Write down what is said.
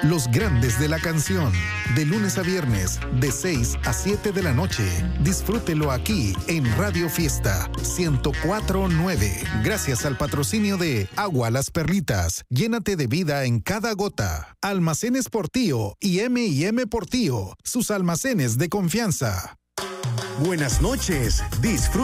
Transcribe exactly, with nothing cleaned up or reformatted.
Los grandes de la canción, de lunes a viernes, de seis a siete de la noche. Disfrútelo aquí en Radio Fiesta ciento cuatro punto nueve. Gracias al patrocinio de Agua Las Perlitas. Llénate de vida en cada gota. Almacenes Portillo y eme y eme Portillo, sus almacenes de confianza. Buenas noches. Disfruta